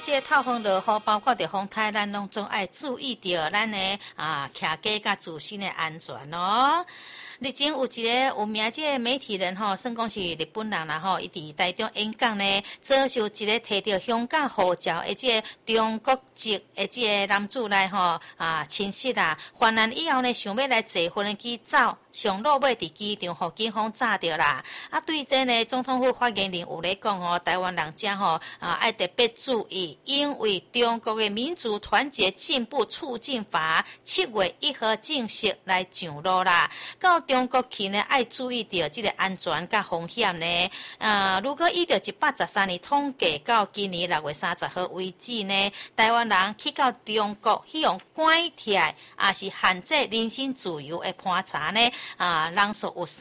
这透风落雨，包括着风台，咱拢总爱注意着咱的徛家甲自身的安全哦。日前有一个有名这媒体人吼，算讲是日本人啦吼，伊伫台中演讲呢，遭受一个摕着香港护照的这个中国籍的这个男子来吼侵袭啦，犯案以后呢，想要来坐飞机走。上落尾伫机场，互警方抓着啦。对这呢，总统府发言人有咧讲哦，台湾人家吼爱特别注意，因为中国的民族团结进步促进法7月1号正式来上路啦。到中国去呢，爱注意到这个安全甲风险呢。如果依照113年统计到今年6月30号为止呢，台湾人去到中国去用关贴，也是限制人身自由的盘查呢。人数有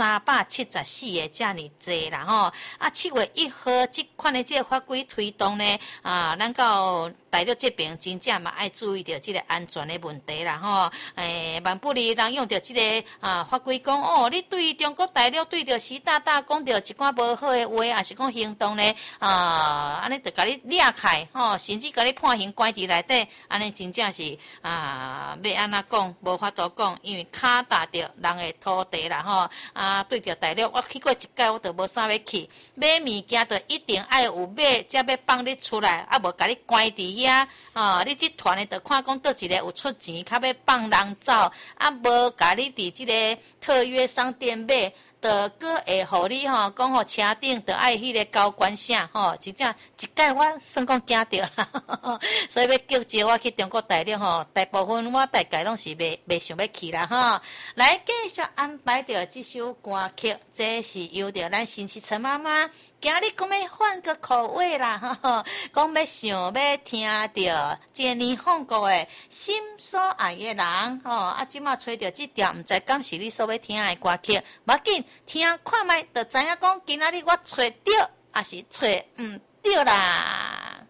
374个这么多啦吼！7月1号这款的这个法规推动呢，咱到大陆这边真正嘛爱注意到这个安全的问题啦吼。万不利人用到这个法规讲哦，你对中国大陆对着习大大讲到一寡无好的话，也是讲行动呢，安尼就甲你掠开吼，甚至甲你判刑关伫内底，安尼真正是要安怎讲，无法度讲，因为卡踏着人的土地啦吼，对着大陆，我去过一届，我就无啥要去。买物件就一定爱有买，才要放你出来，无甲你关伫遐。你这团的就看讲倒一个有出钱，较要放人走，无甲你伫这个特约商店买。就搁会互你吼，讲互车顶就爱迄个高官声吼，真正一届我算讲惊着啦，所以要叫招我去中国大陆吼，大部分我大概拢是袂想要去啦吼。来继续安排着这首歌曲，这是由着咱新市陈妈妈，今日讲要换个口味啦吼，讲要想要听着这年放过的心所爱的人吼，即马找着这条，毋知敢是你所要听的歌曲，无要紧。听看卖，就知影讲今仔日我找着，还是找毋着啦。